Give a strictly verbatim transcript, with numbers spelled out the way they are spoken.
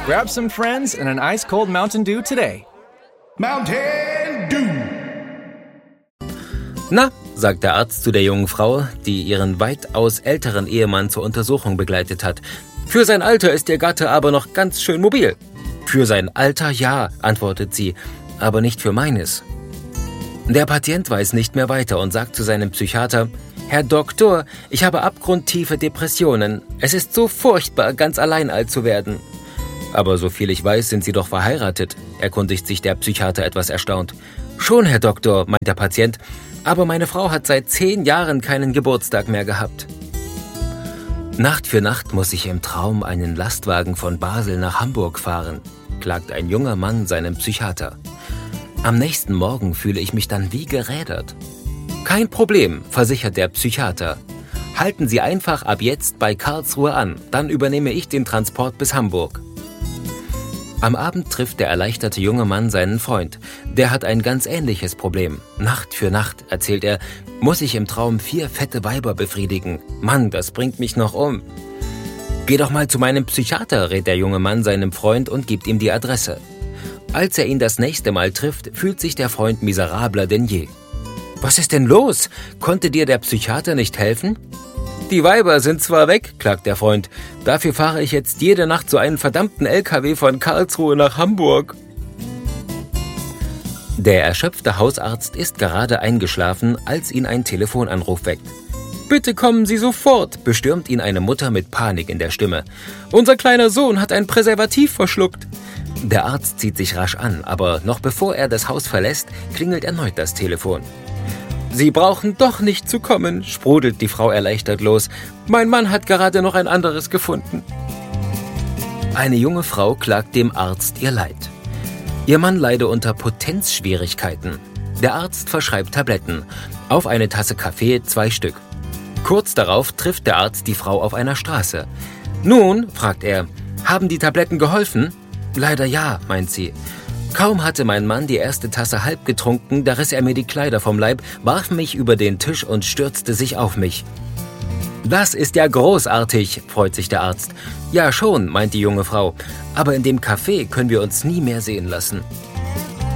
Grab some friends and an ice-cold Mountain Dew today. Mountain Dew! Na, sagt der Arzt zu der jungen Frau, die ihren weitaus älteren Ehemann zur Untersuchung begleitet hat. Für sein Alter ist Ihr Gatte aber noch ganz schön mobil. Für sein Alter ja, antwortet sie, aber nicht für meines. Der Patient weiß nicht mehr weiter und sagt zu seinem Psychiater: Herr Doktor, ich habe abgrundtiefe Depressionen. Es ist so furchtbar, ganz allein alt zu werden. Aber soviel ich weiß, sind Sie doch verheiratet, erkundigt sich der Psychiater etwas erstaunt. Schon, Herr Doktor, meint der Patient, aber meine Frau hat seit zehn Jahren keinen Geburtstag mehr gehabt. Nacht für Nacht muss ich im Traum einen Lastwagen von Basel nach Hamburg fahren, klagt ein junger Mann seinem Psychiater. Am nächsten Morgen fühle ich mich dann wie gerädert. Kein Problem, versichert der Psychiater. Halten Sie einfach ab jetzt bei Karlsruhe an, dann übernehme ich den Transport bis Hamburg. Am Abend trifft der erleichterte junge Mann seinen Freund. Der hat ein ganz ähnliches Problem. Nacht für Nacht, erzählt er, muss ich im Traum vier fette Weiber befriedigen. Mann, das bringt mich noch um. Geh doch mal zu meinem Psychiater, rät der junge Mann seinem Freund und gibt ihm die Adresse. Als er ihn das nächste Mal trifft, fühlt sich der Freund miserabler denn je. Was ist denn los? Konnte dir der Psychiater nicht helfen? Die Weiber sind zwar weg, klagt der Freund, dafür fahre ich jetzt jede Nacht so einen verdammten L K W von Karlsruhe nach Hamburg. Der erschöpfte Hausarzt ist gerade eingeschlafen, als ihn ein Telefonanruf weckt. Bitte kommen Sie sofort, bestürmt ihn eine Mutter mit Panik in der Stimme. Unser kleiner Sohn hat ein Präservativ verschluckt. Der Arzt zieht sich rasch an, aber noch bevor er das Haus verlässt, klingelt erneut das Telefon. Sie brauchen doch nicht zu kommen, sprudelt die Frau erleichtert los. Mein Mann hat gerade noch ein anderes gefunden. Eine junge Frau klagt dem Arzt ihr Leid. Ihr Mann leide unter Potenzschwierigkeiten. Der Arzt verschreibt Tabletten. Auf eine Tasse Kaffee zwei Stück. Kurz darauf trifft der Arzt die Frau auf einer Straße. Nun, fragt er, haben die Tabletten geholfen? Leider ja, meint sie. Kaum hatte mein Mann die erste Tasse halb getrunken, da riss er mir die Kleider vom Leib, warf mich über den Tisch und stürzte sich auf mich. Das ist ja großartig, freut sich der Arzt. Ja schon, meint die junge Frau, aber in dem Café können wir uns nie mehr sehen lassen.